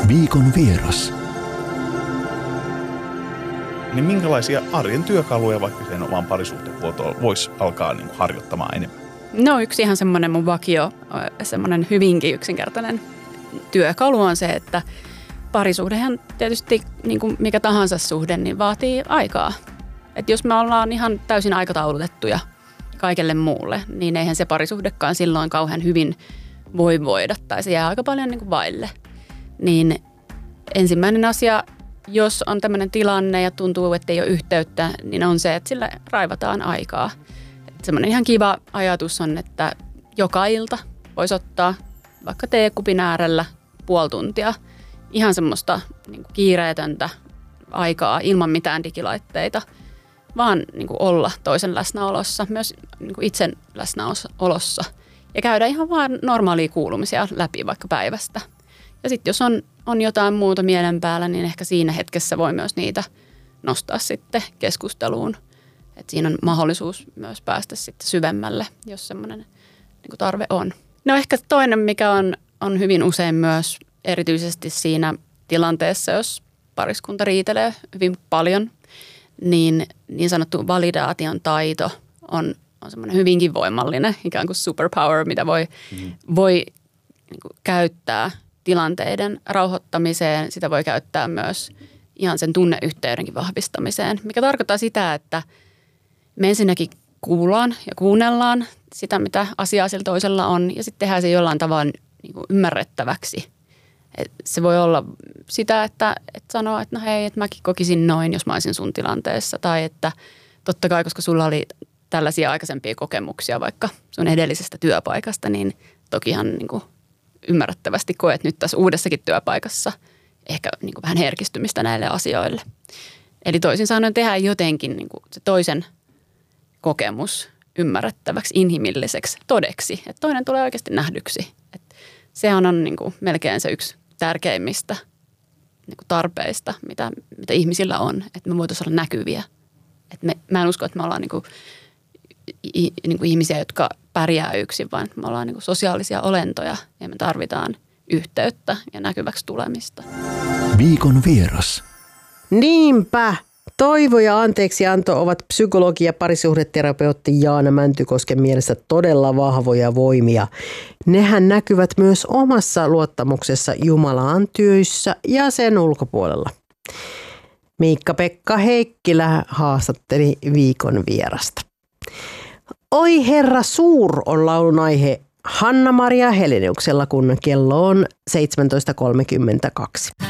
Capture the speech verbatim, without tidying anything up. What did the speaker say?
Viikon vieras. Niin minkälaisia arjen työkaluja vaikka sen oman parisuhdevuotoon voisi alkaa niin kuin harjoittamaan enemmän? No yksi ihan semmoinen mun vakio, semmoinen hyvinkin yksinkertainen työkalu on se, että parisuhdehan tietysti niin kuin mikä tahansa suhde, niin vaatii aikaa. Et jos me ollaan ihan täysin aikataulutettuja kaikelle muulle, niin eihän se parisuhdekaan silloin kauhean hyvin voi voida tai se jää aika paljon niin kuin vaille. Niin ensimmäinen asia, jos on tämmöinen tilanne ja tuntuu, että ei ole yhteyttä, niin on se, että sille raivataan aikaa. Et semmoinen ihan kiva ajatus on, että joka ilta voisi ottaa vaikka teekupin äärellä puoli tuntia ihan semmoista niin kuin kiireetöntä aikaa ilman mitään digilaitteita, vaan niin kuin olla toisen läsnäolossa, myös niin kuin itsen läsnäolossa ja käydä ihan vaan normaalia kuulumisia läpi vaikka päivästä. Ja sitten jos on, on jotain muuta mielen päällä, niin ehkä siinä hetkessä voi myös niitä nostaa sitten keskusteluun. Et siinä on mahdollisuus myös päästä sitten syvemmälle, jos semmoinen niin kuin tarve on. No ehkä toinen, mikä on, on hyvin usein myös erityisesti siinä tilanteessa, jos pariskunta riitelee hyvin paljon, niin niin sanottu validaation taito on, on semmoinen hyvinkin voimallinen ikään kuin superpower, mitä voi, mm. voi niin kuin käyttää tilanteiden rauhoittamiseen. Sitä voi käyttää myös ihan sen tunneyhteydenkin vahvistamiseen, mikä tarkoittaa sitä, että me ensinnäkin kuullaan ja kuunnellaan sitä, mitä asiaa sillä toisella on, ja sitten tehdään se jollain tavalla niin kuin ymmärrettäväksi. Et se voi olla sitä, että, että sanoo, että no hei, että mäkin kokisin noin, jos mä olisin sun tilanteessa, tai että totta kai, koska sulla oli tällaisia aikaisempia kokemuksia vaikka sun edellisestä työpaikasta, niin tokihan niin kuin ymmärrettävästi koet nyt tässä uudessakin työpaikassa ehkä niin kuin vähän herkistymistä näille asioille. Eli toisin sanoen tehdään jotenkin niin kuin se toisen kokemus ymmärrettäväksi, inhimilliseksi, todeksi, että toinen tulee oikeasti nähdyksi. Et sehän on niin kuin melkein se yksi tärkeimmistä niin kuin tarpeista, mitä, mitä ihmisillä on, että me voitaisiin olla näkyviä. Et me, mä en usko, että me ollaan niin kuin, i, niin kuin ihmisiä, jotka pärjää yksin, vaan me ollaan niin kuin sosiaalisia olentoja ja me tarvitaan yhteyttä ja näkyväksi tulemista. Viikon vieras. Niinpä. Toivo ja anteeksianto ovat psykologi- ja parisuhdeterapeutti Jaana Mäntykosken mielestä todella vahvoja voimia. Nehän näkyvät myös omassa luottamuksessa Jumalaan työssä ja sen ulkopuolella. Miikka-Pekka Heikkilä haastatteli viikon vierasta. Oi herra suur on laulun aihe Hanna-Maria Heleniuksella, kun kello on seitsemäntoista kolmekymmentäkaksi.